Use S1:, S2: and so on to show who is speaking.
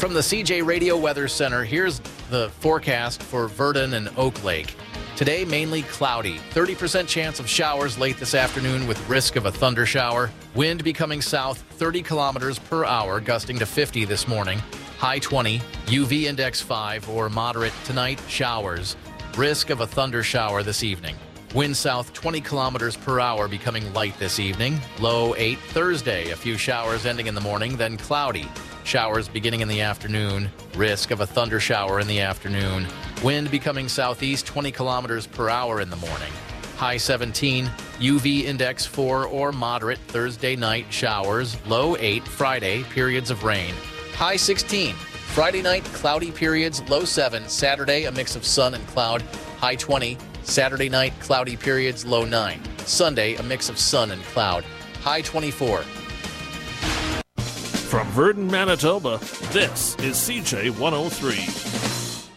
S1: From the CJ Radio Weather Center, here's the forecast for Verdon and Oak Lake. Today, mainly cloudy. 30% chance of showers late this afternoon with risk of a thunder shower. Wind becoming south 30 kilometers per hour, gusting to 50 this morning. High 20. UV index 5 or moderate tonight. Showers. Risk of a thunder shower this evening. Wind south 20 kilometers per hour, becoming light this evening. Low 8 Thursday. A few showers ending in the morning, then cloudy. Showers beginning in the afternoon. Risk of a thunder shower in the afternoon. Wind becoming southeast 20 kilometers per hour in the morning. High 17. UV index 4 or moderate Thursday night. Showers. Low 8 Friday. Periods of rain. High 16. Friday night, cloudy periods. Low 7. Saturday, a mix of sun and cloud. High 20. Saturday night, cloudy periods. Low 9. Sunday, a mix of sun and cloud. High 24.
S2: From Verdon, Manitoba, this is CJ 103.